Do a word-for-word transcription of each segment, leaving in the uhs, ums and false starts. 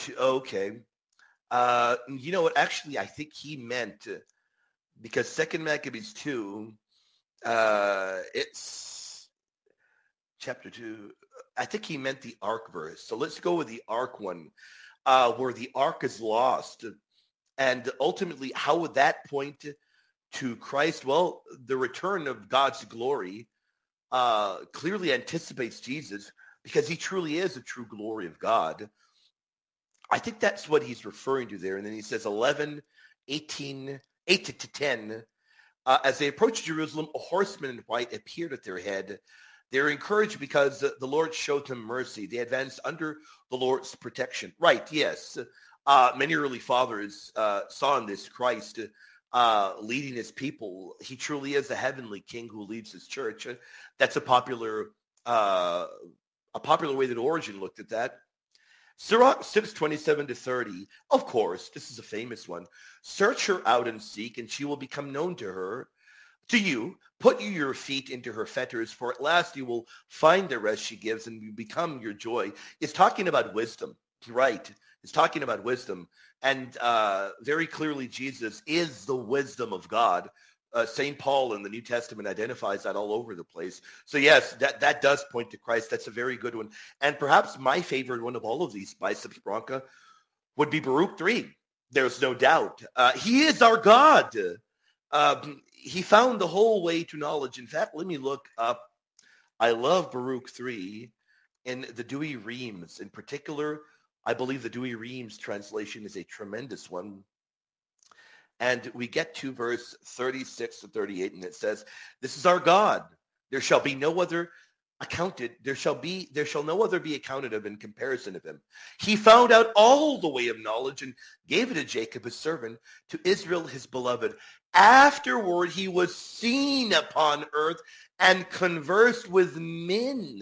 T- Okay. Uh, you know what? Actually, I think he meant uh, because Second Maccabees two, uh, it's chapter two. I think he meant the ark verse. So let's go with the ark one, uh, where the ark is lost, and ultimately, how would that point to Christ? Well, the return of God's glory uh, clearly anticipates Jesus because he truly is the true glory of God. I think that's what he's referring to there. And then he says eleven, eighteen, eight to ten. Uh, as they approached Jerusalem, a horseman in white appeared at their head. They were encouraged because the, the Lord showed them mercy. They advanced under the Lord's protection. Right, yes. Uh, many early fathers uh, saw in this Christ uh, leading his people. He truly is a heavenly king who leads his church. That's a popular uh, a popular way that Origen looked at that. Sirach six twenty-seven to thirty. Of course, this is a famous one. Search her out and seek, and she will become known to her. To you, put you your feet into her fetters, for at last you will find the rest she gives, and you become your joy. It's talking about wisdom, right? It's talking about wisdom. And uh, very clearly, Jesus is the wisdom of God. Uh, Saint Paul in the New Testament identifies that all over the place. So yes, that, that does point to Christ. That's a very good one. And perhaps my favorite one of all of these, Biceps Bronca, would be Baruch three. There's no doubt. Uh, he is our God. Um, he found the whole way to knowledge. In fact, let me look up. I love Baruch three in the Dewey Reams. In particular, I believe the Dewey Reams translation is a tremendous one. And we get to verse thirty-six to thirty-eight, and it says, this is our God. There shall be no other accounted. There shall be, there shall no other be accounted of in comparison of him. He found out all the way of knowledge and gave it to Jacob, his servant, to Israel, his beloved. Afterward, he was seen upon earth and conversed with men.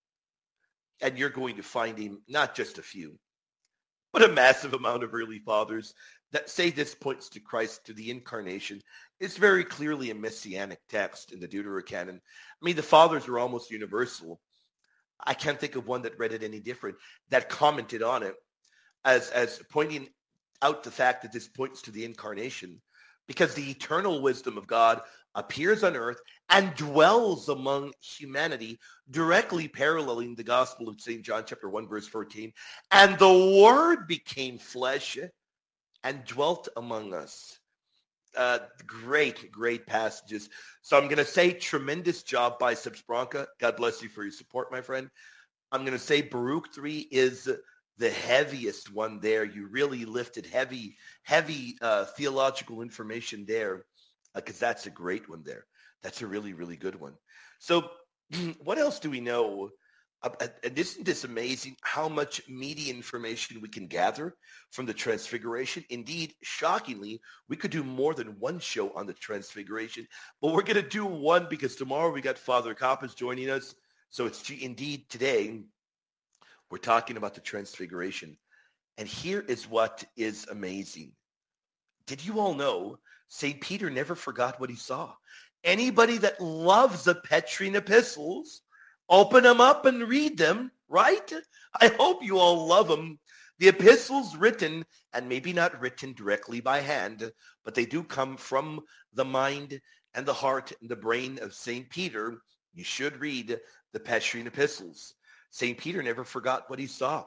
And you're going to find him, not just a few, but a massive amount of early fathers that say this points to Christ, to the incarnation. It's very clearly a messianic text in the Deuterocanon. I mean, the fathers are almost universal. I can't think of one that read it any different, that commented on it as, as pointing out the fact that this points to the incarnation, because the eternal wisdom of God appears on earth and dwells among humanity, directly paralleling the Gospel of Saint John chapter one, verse fourteen. And the Word became flesh and dwelt among us. Uh, great, great passages. So I'm going to say tremendous job, Biceps Bronca. God bless you for your support, my friend. I'm going to say Baruch three is the heaviest one there. You really lifted heavy, heavy uh, theological information there, because uh, that's a great one there. That's a really, really good one. So what else do we know? Uh, and isn't this amazing how much meaty information we can gather from the Transfiguration? Indeed, shockingly, we could do more than one show on the Transfiguration, but we're going to do one because tomorrow we got Father Kappas joining us. So it's indeed today we're talking about the Transfiguration. And here is what is amazing. Did you all know Saint Peter never forgot what he saw? Anybody that loves the Petrine epistles, open them up and read them, right? I hope you all love them. The epistles written, and maybe not written directly by hand, but they do come from the mind and the heart and the brain of Saint Peter. You should read the Petrine epistles. Saint Peter never forgot what he saw.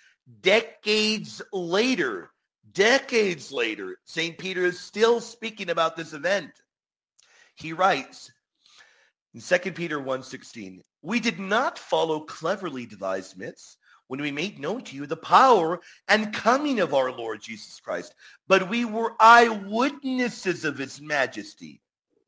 Decades later, decades later, Saint Peter is still speaking about this event. He writes in Second Peter one sixteen, we did not follow cleverly devised myths when we made known to you the power and coming of our Lord Jesus Christ, but we were eyewitnesses of his majesty.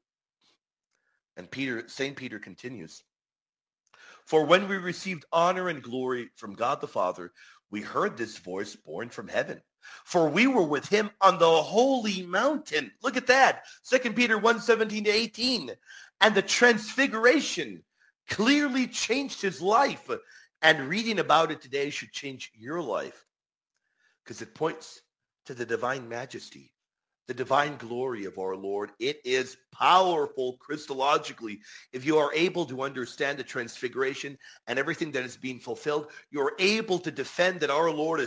And Peter, Saint Peter continues, for when we received honor and glory from God the Father, we heard this voice born from heaven. For we were with him on the holy mountain. Look at that. Second Peter one seventeen to eighteen. And the Transfiguration clearly changed his life. And reading about it today should change your life, because it points to the divine majesty, the divine glory of our Lord. It is powerful Christologically. If you are able to understand the Transfiguration and everything that is being fulfilled, you're able to defend that our Lord is